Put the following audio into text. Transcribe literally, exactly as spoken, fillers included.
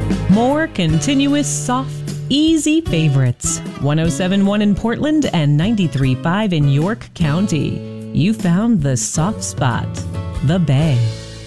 More continuous, soft, easy favorites. one oh seven point one in Portland and ninety-three point five in York County. You found the soft spot, the Bay.